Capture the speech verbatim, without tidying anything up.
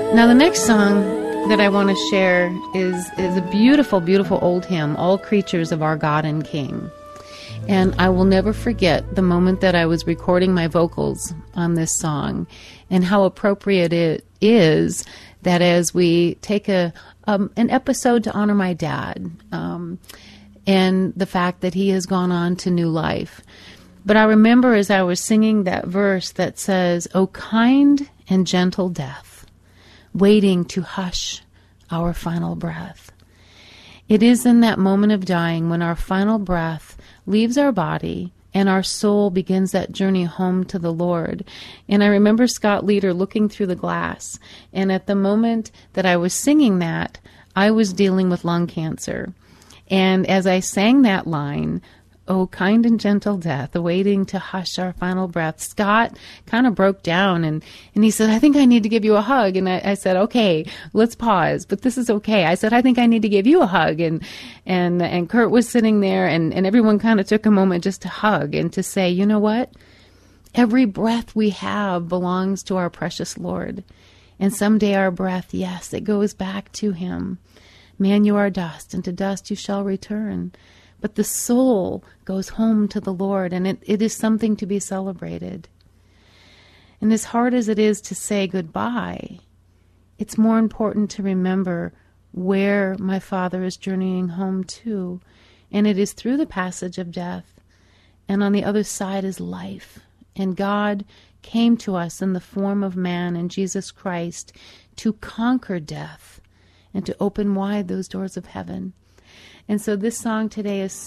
Now, the next song that I want to share is, is a beautiful, beautiful old hymn, All Creatures of Our God and King. And I will never forget the moment that I was recording my vocals on this song and how appropriate it is that as we take a um, an episode to honor my dad um, and the fact that he has gone on to new life. But I remember as I was singing that verse that says, "O kind and gentle death, waiting to hush our final breath." It is in that moment of dying when our final breath leaves our body and our soul begins that journey home to the Lord. And I remember Scott Leader looking through the glass, and at the moment that I was singing that, I was dealing with lung cancer. And as I sang that line, "Oh, kind and gentle death, waiting to hush our final breath," Scott kind of broke down and, and he said, "I think I need to give you a hug." And I, I said, "Okay, let's pause, but this is okay." I said, "I think I need to give you a hug." And and and Kurt was sitting there, and, and everyone kind of took a moment just to hug and to say, you know what? Every breath we have belongs to our precious Lord. And someday our breath, yes, it goes back to him. "Man, you are dust, and to dust you shall return." But the soul goes home to the Lord, and it, it is something to be celebrated. And as hard as it is to say goodbye, it's more important to remember where my Father is journeying home to. And it is through the passage of death. And on the other side is life. And God came to us in the form of man in Jesus Christ to conquer death and to open wide those doors of heaven. And so this song today is